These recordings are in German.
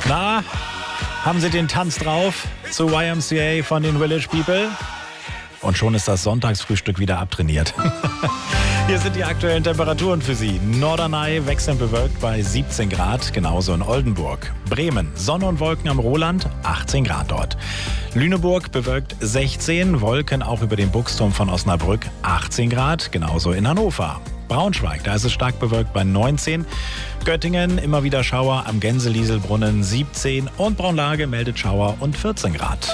Na, haben Sie den Tanz drauf zu YMCA von den Village People? Und schon ist das Sonntagsfrühstück wieder abtrainiert. Hier sind die aktuellen Temperaturen für Sie. Norderney wechselnd bewölkt bei 17 Grad, genauso in Oldenburg. Bremen, Sonne und Wolken am Roland, 18 Grad dort. Lüneburg bewölkt 16, Wolken auch über dem Buchsturm von Osnabrück, 18 Grad, genauso in Hannover. Braunschweig, da ist es stark bewölkt bei 19. Göttingen, immer wieder Schauer am Gänselieselbrunnen, 17. Und Braunlage meldet Schauer und 14 Grad.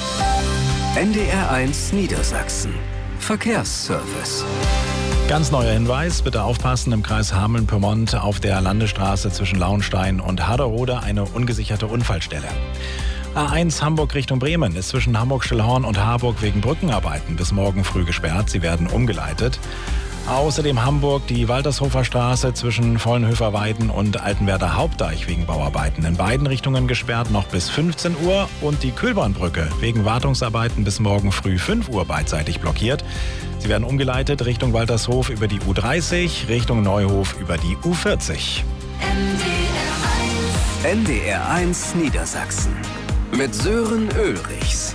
NDR1 Niedersachsen. Verkehrsservice. Ganz neuer Hinweis, bitte aufpassen, im Kreis Hameln-Pyrmont auf der Landesstraße zwischen Lauenstein und Haderode eine ungesicherte Unfallstelle. A1 Hamburg Richtung Bremen ist zwischen Hamburg-Stillhorn und Harburg wegen Brückenarbeiten bis morgen früh gesperrt. Sie werden umgeleitet. Außerdem Hamburg die Waltershofer Straße zwischen Vollenhöfer-Weiden und Altenwerder Hauptdeich wegen Bauarbeiten. In beiden Richtungen gesperrt noch bis 15 Uhr und die Kühlbahnbrücke wegen Wartungsarbeiten bis morgen früh 5 Uhr beidseitig blockiert. Sie werden umgeleitet Richtung Waltershof über die U30, Richtung Neuhof über die U40. NDR1 Niedersachsen mit Sören Ulrichs.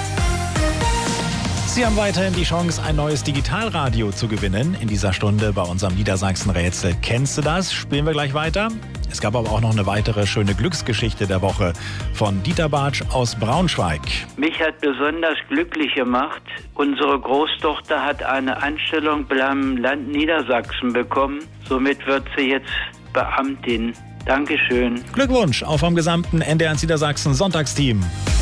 Sie haben weiterhin die Chance, ein neues Digitalradio zu gewinnen. In dieser Stunde bei unserem Niedersachsen-Rätsel. Kennst du das? Spielen wir gleich weiter. Es gab aber auch noch eine weitere schöne Glücksgeschichte der Woche von Dieter Bartsch aus Braunschweig. Mich hat besonders glücklich gemacht, unsere Großtochter hat eine Anstellung beim Land Niedersachsen bekommen. Somit wird sie jetzt Beamtin. Dankeschön. Glückwunsch auch vom gesamten NDR1 Niedersachsen Sonntagsteam.